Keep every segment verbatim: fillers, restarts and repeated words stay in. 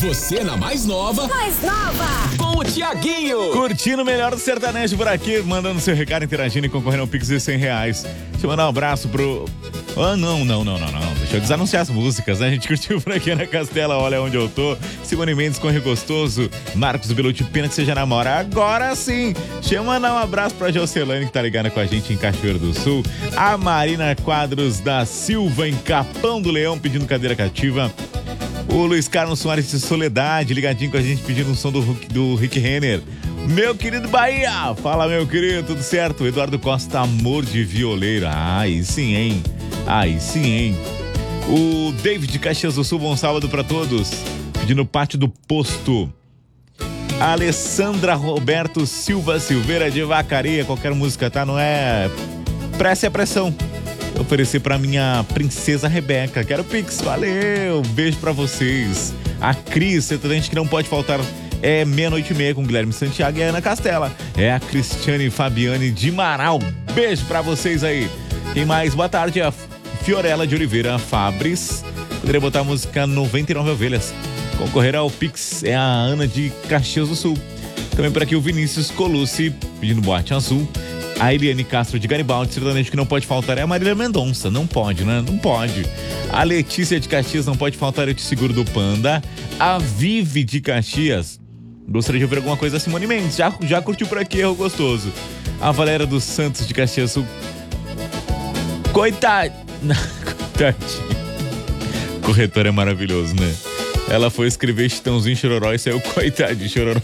Você na mais nova. Mais nova. Com o Tiaguinho. Curtindo o melhor do sertanejo por aqui, mandando seu recado, interagindo e concorrendo ao Pix de cem reais. Deixa eu mandar um abraço pro... Ah, não, não, não, não, não. Deixa eu desanunciar as músicas, né? A gente curtiu por aqui na Castela, olha onde eu tô. Simone Mendes, Corre Gostoso. Marcos Belucci, Pena que Seja Namora. Agora sim. Deixa eu mandar um abraço pra Jocelane, que tá ligada com a gente em Cachoeiro do Sul. A Marina Quadros da Silva, em Capão do Leão, pedindo cadeira cativa. O Luiz Carlos Soares de Soledade, ligadinho com a gente, pedindo um som do, do Rick Renner. Meu querido Bahia, fala meu querido, tudo certo? Eduardo Costa, Amor de Violeiro. Aí sim, hein? Aí sim, hein? O David de Caxias do Sul, bom sábado pra todos. Pedindo Pátio do Posto. A Alessandra Roberto Silva Silveira de Vacaria, qualquer música, tá? Não é pressa e pressão. Oferecer pra minha princesa Rebeca. Quero Pix, valeu, beijo pra vocês. A Cris, gente que não pode faltar, é meia-noite e meia com Guilherme Santiago e a Ana Castela. É a Cristiane Fabiane de Marau, beijo pra vocês aí. Quem mais? Boa tarde, a Fiorella de Oliveira Fabris. Poderia botar a música noventa e nove Ovelhas. Concorrer ao Pix é a Ana de Caxias do Sul. Também por aqui o Vinícius Colucci, pedindo Boate Azul. A Eliane Castro de Garibaldi, sertanejo que não pode faltar é a Marília Mendonça. Não pode, né? Não pode. A Letícia de Caxias, não pode faltar, eu te seguro do Panda. A Vivi de Caxias, gostaria de ouvir alguma coisa da Simone Mendes. Já, já curtiu por aqui, erro gostoso. A Valéria dos Santos de Caxias Sul. Coitado. Coitadinho. Corretor é maravilhoso, né? Ela foi escrever Chitãozinho Chororó e saiu coitadinho Chororó.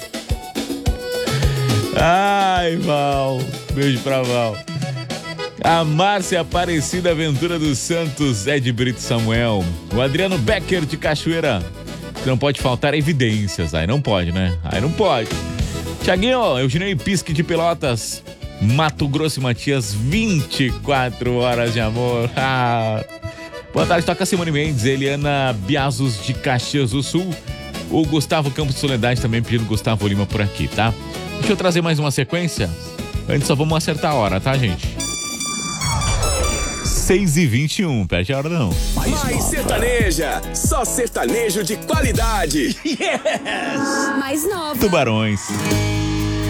Ai, Val. Beijo pra Val. A Márcia Aparecida Ventura dos Santos, Ed Brito Samuel. O Adriano Becker de Cachoeira. Que não pode faltar evidências. Aí não pode, né? Aí não pode. Tiaguinho, Eugenio Pisque de Pelotas. Mato Grosso e Matias, vinte e quatro horas de amor. Ah. Boa tarde, toca Simone Mendes, Eliana Biazos de Caxias do Sul. O Gustavo Campos de Soledade também pedindo Gustavo Lima por aqui, tá? Deixa eu trazer mais uma sequência. Antes só vamos acertar a hora, tá, gente? seis e vinte e um, perde a hora não. Mais, mais sertaneja, só sertanejo de qualidade. Yes! Mais nova. Tubarões.